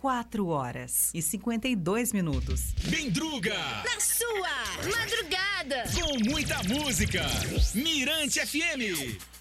4h52. Bendruga! Na sua madrugada! Com muita música! Mirante FM!